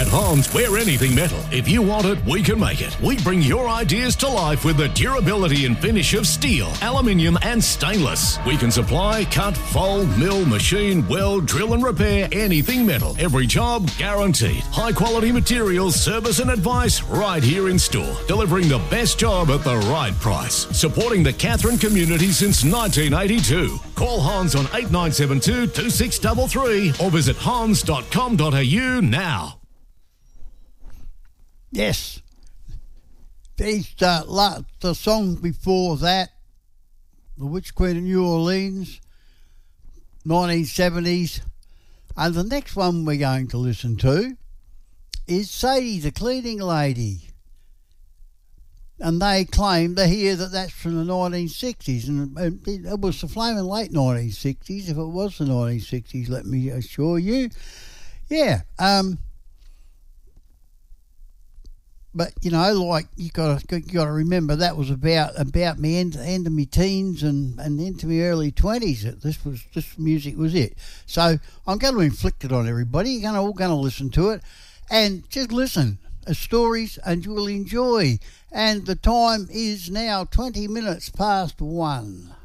At Hans, we're anything metal. If you want it, we can make it. We bring your ideas to life with the durability and finish of steel, aluminium and stainless. We can supply, cut, fold, mill, machine, weld, drill and repair anything metal. Every job guaranteed. High quality materials, service and advice right here in store. Delivering the best job at the right price. Supporting the Katherine community since 1982. Call Hans on 8972 2633 or visit hans.com.au now. Yes. The song before that, The Witch Queen of New Orleans, 1970s. And the next one we're going to listen to is Sadie the Cleaning Lady. And they claim to hear that that's from the 1960s. And it was the flaming late 1960s. If it was the 1960s, let me assure you. Yeah. But, you know, like, you got to remember that was about me end of my teens and into my early 20s. This music was it. So I'm going to inflict it on everybody. You're all going to listen to it. And just listen. Stories and you will enjoy. And the time is now 20 minutes past 1.